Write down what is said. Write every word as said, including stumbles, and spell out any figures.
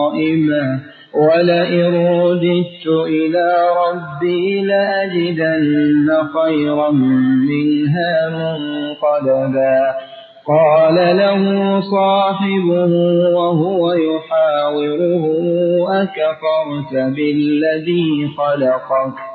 قائما ولئن رددت إلى ربي لأجدن خيرا منها منقلبا قال له صاحبه وهو يحاوره أكفرت بالذي خلقك